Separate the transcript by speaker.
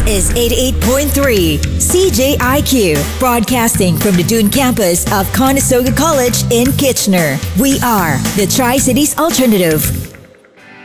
Speaker 1: is 88.3 CJIQ, broadcasting from the Dune campus of Conestoga College in Kitchener. We are the Tri-Cities Alternative.